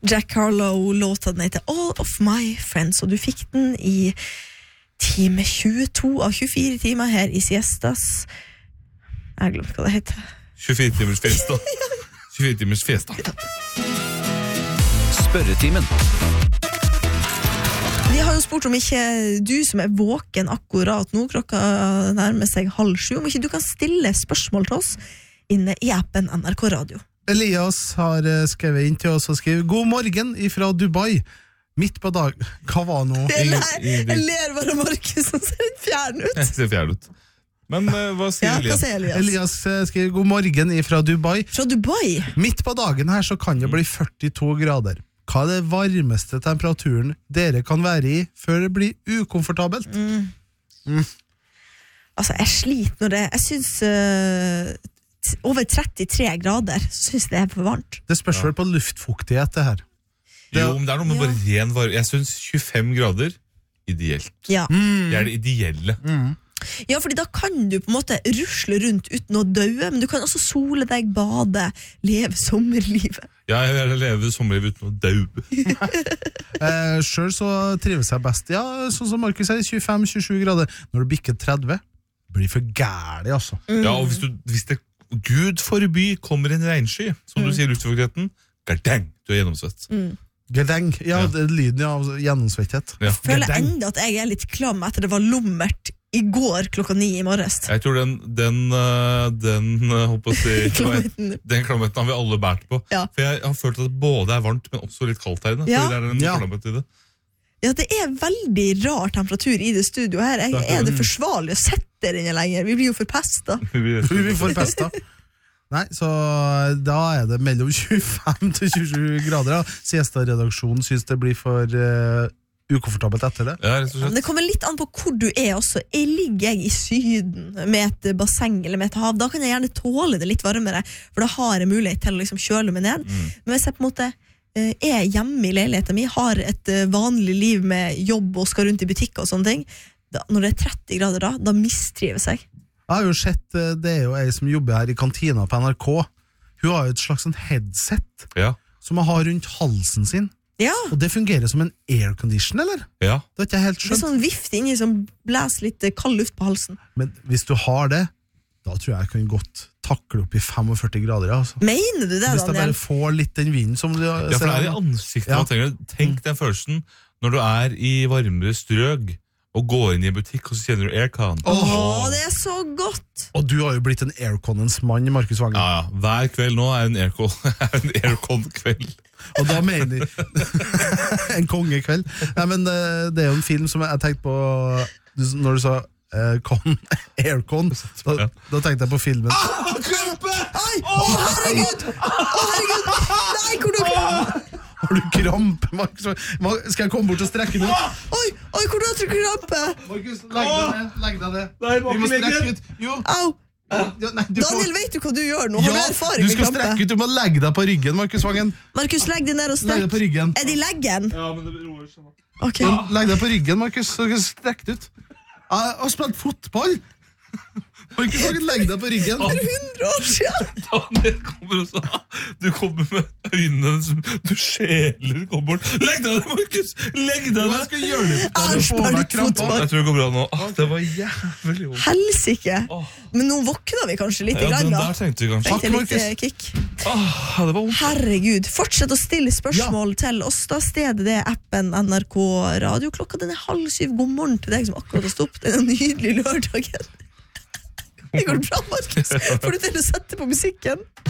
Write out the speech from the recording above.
Jack Harlow, låta den heter All of My Friends, og du fikk den i time 22 av 24 timer her i Siestas. Jeg har glemt hva det heter. 24 timers fiesta. 24 timers fiesta. Spørretimen. Vi har jo spurt om ikke du som våken akkurat nå, klokka nærmer seg 6:30, om ikke du kan stille spørsmål til oss inne i appen NRK Radio. Elias har skrevet inn til oss og skriver God morgen ifra Dubai. Midt på dag. Hva var nå? Jeg ler bare Markus som ser litt fjern ut. Jeg ser fjern ut. Men hva sier Elias? Hva sier Elias? Elias skriver God morgen ifra Dubai. Fra Dubai? Midt på dagen her så kan det bli 42 grader. Hva det varmeste temperaturen dere kan være i før det blir ukomfortabelt? Altså, jeg sliter når det... Jeg synes over 33 grader, så synes det for varmt. Det spørs vel på luftfuktighet det her. Jo, men det noe med bare ren varme. Jeg synes 25 grader, ideelt. Ja. Det det ideelle. Ja, fordi da kan du på en måte rusle rundt uten å døde, men du kan også sole deg, bade, leve sommerlivet. Ja, jeg vil leve sommerlivet uten å dø. Selv så trives jeg best. Ja, sånn som Markus sier, 25-27 grader. Når du bikker 30, blir for gærlig, altså. Ja, og hvis det Gud forby kommer en regnsky, som du sier i luftfuktigheten, gardeng, du gjennomsvett. Gardeng, ja, det er lyden av gjennomsvetthet. Ja. Jeg føler enda at jeg litt klam etter det var lummert i går klokka 9 i morges. Jeg tror den håper å si, den klamheten har vi alle bært på. Ja. For jeg har følt at det både varmt, men også litt kaldt her inne. Ja. Fordi det en klamhet i det. Ja, det veldig rar temperatur i det studioet her. Er det forsvarlig å sette der inne lenger? Vi blir jo forpestet. Vi blir forpestet. Nei, så da det mellom 25 til 27 grader. Ja. Siesta-redaksjonen synes det blir for ukomfortabelt etter det. Ja, rett og slett. Det kommer litt an på hvor du også. Ligger jeg i Syden med et basseng eller med et hav, da kan jeg gjerne tåle det litt varmere, for da har jeg mulighet til å liksom kjøle meg ned. Men hvis jeg på en måte hjemme i leiligheten min, har et vanlig liv med jobb og skal rundt i butikk og sånne ting, når det 30 grader da mistrives jeg. Jeg har jo sett, det jo jeg som jobber her i kantina på NRK. Hun har jo et slags headset som hun har rundt halsen sin. Ja. Og det fungerer som en aircondition, eller? Ja. Det har ikke jeg helt Det skjønt. sånn vift inni som blæser litt kald luft på halsen. Men hvis du har det, da tror jeg kan godt takle opp i 45 grader. Altså. Mener du det, Hvis jeg Daniel? bare får litt den vinden som du Ja, for det i ansiktet man trenger. Tenk den følelsen når du i varmere strøg og går inn i en butikk, og så kjenner du aircon. Det så godt! Og du har jo blitt en airconens mann, Markus Vangen. Ja, hver kveld nå en aircon-kveld. Og da mener jeg en kongekveld. Nei, men det jo en film som jeg tenkte på når du sa aircon, da tenkte jeg på filmen. Krampe! Herregud! Nei, hvor du Har du krampe, Markus? Skal jeg komme bort og strekke den ut? Oi, hvor du har trykt krampe? Markus, legg deg ned. Nei, Vi må strekke ut. Jo. Au! Nei, Daniel, vet du hva du gjør nå? Har du erfaring du med skal krampe? strekke ut, du må legge deg på ryggen, Markus Vangen. Markus, legg deg ned og Legg deg strekk. på ryggen. Det i leggen? Ja, men det roer seg nå. Ok. Legg deg på ryggen, Markus, så du kan strekke det ut. Jeg har spilt fotball. Markus Vangen, legg deg på ryggen. 100 år siden! Daniel kommer og sa du kommer med øynene som du skjeler, kom bort. Legg deg ned, Markus! Legg deg Jeg ned! skal gjøre det. Jeg har spilt fotball. Jeg tror det går bra nå. Det var jævlig vondt. Helsike. Men nå våkner vi kanskje litt i Ja, den grann da. der tenkte vi kanskje. Tenkte Takk, litt kick. Det var vondt. Herregud, fortsett å stille spørsmål til oss. Da stedet det appen NRK Radio. Klokka den 6:30. God morgen til deg som akkurat har stoppet denne nydelige lørdagen. Det går bra, Markus. Får du til å sette på musikken?